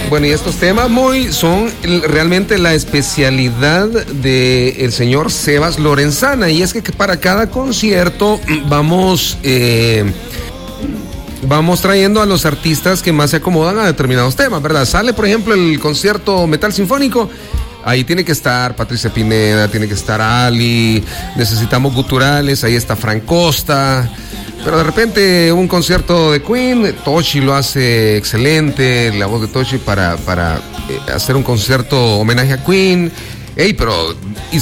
Bueno, y estos temas son realmente la especialidad del señor Sebas Lorenzana, y es que para cada concierto vamos trayendo a los artistas que más se acomodan a determinados temas, ¿verdad? Sale, por ejemplo, el concierto Metal Sinfónico. Ahí tiene que estar Patricia Pineda, tiene que estar Ali, necesitamos guturales, ahí está Frank Costa. Pero de repente un concierto de Queen, Toshi lo hace excelente, la voz de Toshi para hacer un concierto homenaje a Queen. Pero